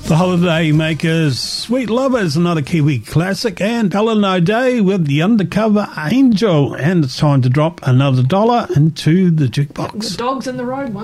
The Holiday Makers, Sweet Lovers, another Kiwi classic, and Helen O'Day with The Undercover Angel. And it's time to drop another $1 into the jukebox. The dog's in the road,